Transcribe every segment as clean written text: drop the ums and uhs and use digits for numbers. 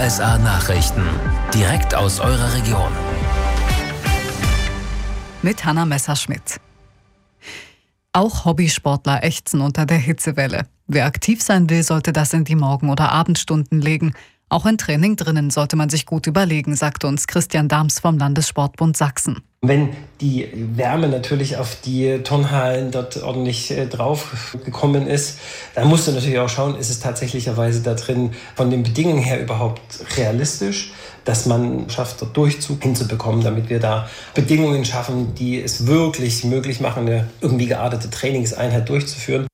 RSA Nachrichten. Direkt aus eurer Region. Mit Hanna Messerschmidt. Auch Hobbysportler ächzen unter der Hitzewelle. Wer aktiv sein will, sollte das in die Morgen- oder Abendstunden legen. Auch ein Training drinnen sollte man sich gut überlegen, sagte uns Christian Dahms vom Landessportbund Sachsen. Wenn die Wärme natürlich auf die Turnhallen dort ordentlich drauf gekommen ist, dann musst du natürlich auch schauen, ist es tatsächlicherweise da drin von den Bedingungen her überhaupt realistisch, dass man schafft, dort Durchzug hinzubekommen, damit wir da Bedingungen schaffen, die es wirklich möglich machen, eine irgendwie geartete Trainingseinheit durchzuführen.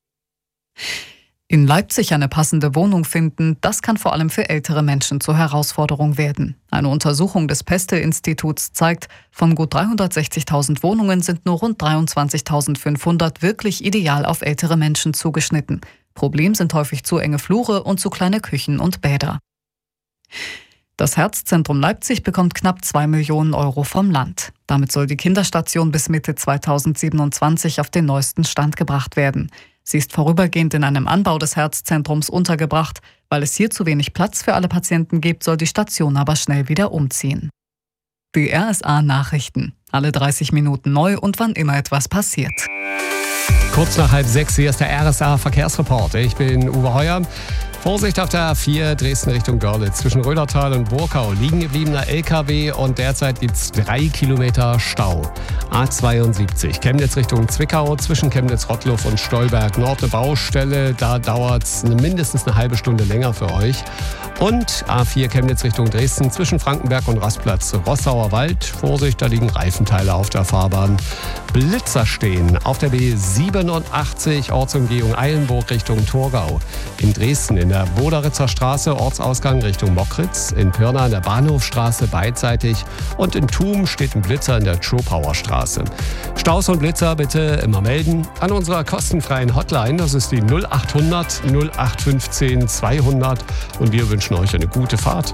In Leipzig eine passende Wohnung finden, das kann vor allem für ältere Menschen zur Herausforderung werden. Eine Untersuchung des Peste-Instituts zeigt, von gut 360.000 Wohnungen sind nur rund 23.500 wirklich ideal auf ältere Menschen zugeschnitten. Problem sind häufig zu enge Flure und zu kleine Küchen und Bäder. Das Herzzentrum Leipzig bekommt knapp 2 Millionen Euro vom Land. Damit soll die Kinderstation bis Mitte 2027 auf den neuesten Stand gebracht werden. Sie ist vorübergehend in einem Anbau des Herzzentrums untergebracht. Weil es hier zu wenig Platz für alle Patienten gibt, soll die Station aber schnell wieder umziehen. Die RSA Nachrichten. Alle 30 Minuten neu und wann immer etwas passiert. Kurz nach 5:30, hier ist der RSA Verkehrsreport. Ich bin Uwe Heuer. Vorsicht auf der A4 Dresden Richtung Görlitz. Zwischen Rödertal und Burkau liegen gebliebener LKW und derzeit gibt es 3 Kilometer Stau. A72 Chemnitz Richtung Zwickau zwischen Chemnitz-Rottluff und Stolberg-Nord eine Baustelle. Da dauert es mindestens eine halbe Stunde länger für euch. Und A4 Chemnitz Richtung Dresden zwischen Frankenberg und Rastplatz Rossauer Wald. Vorsicht, da liegen Reifenteile auf der Fahrbahn. Blitzer stehen auf der B87 Ortsumgehung Eilenburg Richtung Torgau. In Dresden in der Boderitzer Straße Ortsausgang Richtung Mockritz. In Pirna in der Bahnhofstraße beidseitig. Und in Thum steht ein Blitzer in der Schopauer Straße. Staus und Blitzer bitte immer melden an unserer kostenfreien Hotline. Das ist die 0800 0815 200. Und wir wünschen euch eine gute Fahrt.